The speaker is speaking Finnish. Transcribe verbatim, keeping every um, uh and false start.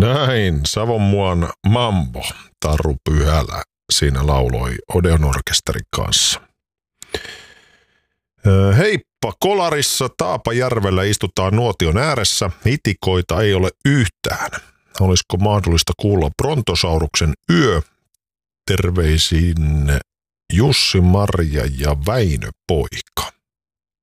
Näin, Savonmuan Mambo, Taru Pyhälä, siinä lauloi Odeon orkesterin kanssa. Heippa, Kolarissa Taapajärvellä istutaan nuotion ääressä, hitikoita ei ole yhtään. Olisiko mahdollista kuulla Brontosauruksen yö? Terveisin Jussi, Marja ja Väinö poika.